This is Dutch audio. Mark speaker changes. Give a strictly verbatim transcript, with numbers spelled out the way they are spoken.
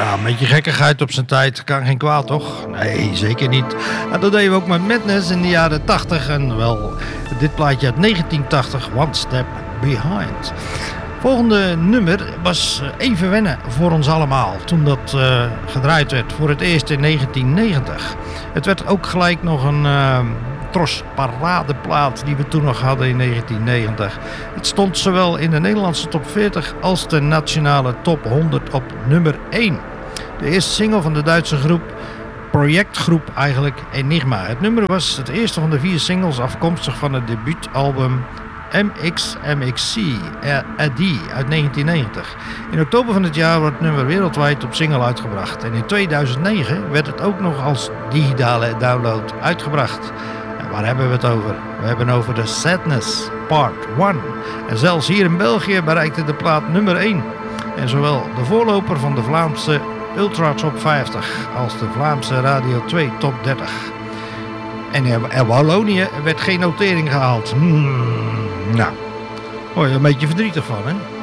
Speaker 1: Ja, een beetje gekkigheid op zijn tijd kan geen kwaad, toch? Nee, zeker niet. En dat deden we ook met Madness in de jaren tachtig. En wel, dit plaatje uit negentien tachtig, One Step Behind. Volgende nummer was even wennen voor ons allemaal toen dat uh, gedraaid werd voor het eerst in negentien negentig. Het werd ook gelijk nog een uh, tros paradeplaat die we toen nog hadden in negentien negentig. Het stond zowel in de Nederlandse top veertig als de nationale top honderd op nummer één. De eerste single van de Duitse groep, projectgroep eigenlijk, Enigma. Het nummer was het eerste van de vier singles afkomstig van het debuutalbum M X M X C A D uit negentien negentig. In oktober van het jaar wordt het nummer wereldwijd op single uitgebracht. En in tweeduizend negen werd het ook nog als digitale download uitgebracht. En waar hebben we het over? We hebben het over The Sadness Part één. En zelfs hier in België bereikte de plaat nummer één. En zowel de voorloper van de Vlaamse Ultra Top vijftig als de Vlaamse Radio twee Top dertig. En in Wallonië werd geen notering gehaald. Hmm, nou, word je er een beetje verdrietig van, hè?